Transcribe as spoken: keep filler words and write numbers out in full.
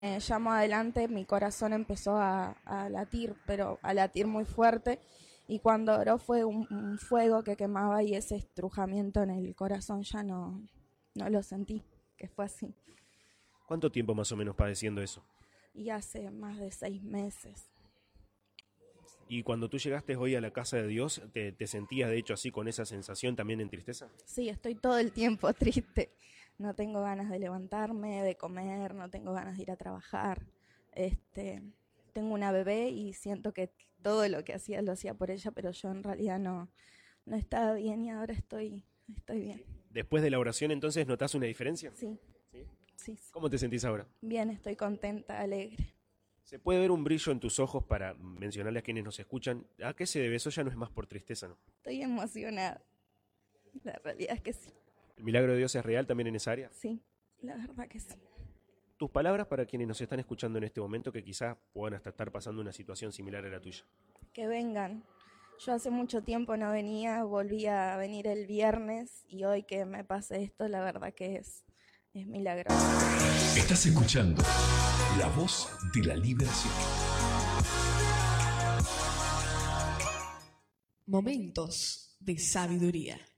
Eh, ya más adelante mi corazón empezó a, a latir, pero a latir muy fuerte, y cuando oró fue un, un fuego que quemaba y ese estrujamiento en el corazón ya no, no lo sentí, que fue así. ¿Cuánto tiempo más o menos padeciendo eso? Y hace más de seis meses. Y cuando tú llegaste hoy a la casa de Dios, ¿te, te sentías de hecho así con esa sensación también en tristeza? Sí, estoy todo el tiempo triste. No tengo ganas de levantarme, de comer, no tengo ganas de ir a trabajar. Este, tengo una bebé y siento que todo lo que hacía lo hacía por ella, pero yo en realidad no, no estaba bien y ahora estoy, estoy bien. Después de la oración entonces, ¿notás una diferencia? Sí, ¿Sí? sí, sí. ¿Cómo te sentís ahora? Bien, estoy contenta, alegre. Se puede ver un brillo en tus ojos para mencionarle a quienes nos escuchan. ¿A qué se debe? Eso ya no es más por tristeza, ¿no? Estoy emocionada. La realidad es que sí. ¿El milagro de Dios es real también en esa área? Sí, la verdad que sí. Tus palabras para quienes nos están escuchando en este momento que quizás puedan hasta estar pasando una situación similar a la tuya. Que vengan. Yo hace mucho tiempo no venía, volví a venir el viernes y hoy que me pase esto, la verdad que es, es milagroso. Estás escuchando La Voz de la Liberación. Momentos de sabiduría.